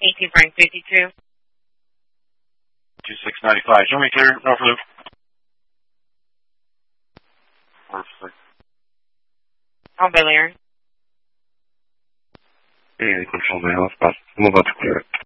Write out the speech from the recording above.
18 Frank 52. 2695. Show me clear, North Loop. Perfect. On Bel Air. Hey, control mail. I'm about to clear it.